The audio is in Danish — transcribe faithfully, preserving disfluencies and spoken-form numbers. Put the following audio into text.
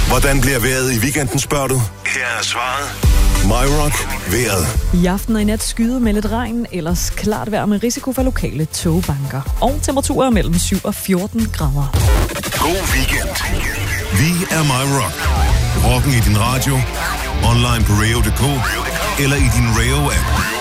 Hvordan bliver vejret i weekenden, spørger du? Her er svaret. MyRock vejret. I aften og i nat skyde med lidt regn, ellers klart vejr med risiko for lokale togbanker. Og temperaturer mellem syv og fjorten grader. God weekend. Vi er MyRock. Rocken i din radio, online på radio punktum d k eller i din Radio-app.